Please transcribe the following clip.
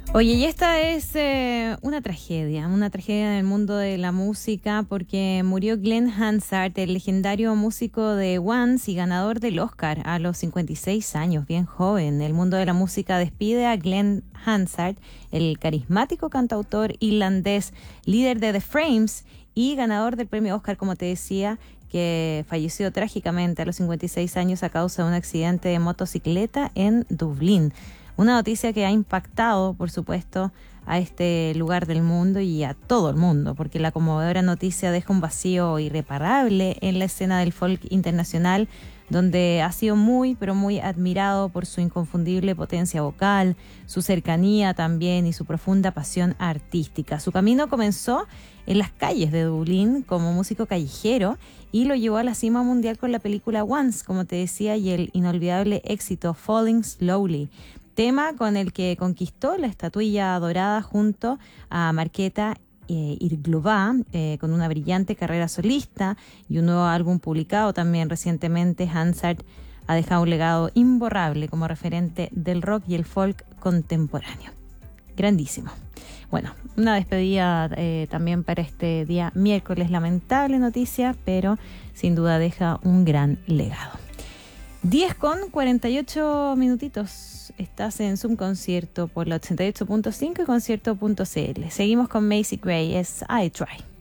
Oye, y esta es una tragedia en el mundo de la música porque murió Glenn Hansard, el legendario músico de Once y ganador del Oscar a los 56 años, bien joven. El mundo de la música despide a Glenn Hansard, el carismático cantautor irlandés, líder de The Frames y ganador del premio Oscar, como te decía, que falleció trágicamente a los 56 años a causa de un accidente de motocicleta en Dublín. Una noticia que ha impactado, por supuesto, a este lugar del mundo y a todo el mundo, porque la conmovedora noticia deja un vacío irreparable en la escena del folk internacional, donde ha sido muy, pero muy admirado por su inconfundible potencia vocal, su cercanía también y su profunda pasión artística. Su camino comenzó en las calles de Dublín como músico callejero y lo llevó a la cima mundial con la película Once, como te decía, y el inolvidable éxito Falling Slowly, tema con el que conquistó la estatuilla dorada junto a Markéta Irglová, con una brillante carrera solista y un nuevo álbum publicado también recientemente. Hansard ha dejado un legado imborrable como referente del rock y el folk contemporáneo. Grandísimo. Bueno, una despedida también para este día miércoles. Lamentable noticia, pero sin duda deja un gran legado. 10:48. Estás en Zoom Concierto por la 88.5 y concierto.cl. Seguimos con Macy Gray, es I Try.